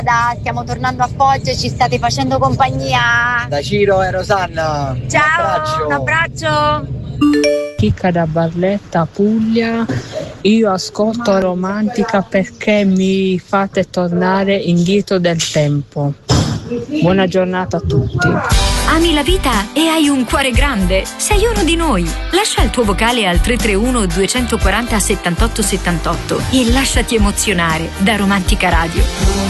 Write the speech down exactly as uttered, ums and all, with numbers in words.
Da, stiamo tornando a Foggia e ci state facendo compagnia. Da Ciro e Rosanna. Ciao, un abbraccio. Un abbraccio. Chicca da Barletta, Puglia. Io ascolto Romantica perché mi fate tornare indietro del tempo. Buona giornata a tutti. Ami la vita e hai un cuore grande? Sei uno di noi. Lascia il tuo vocale al tre tre uno due quattro zero settantotto settantotto e lasciati emozionare da Romantica Radio.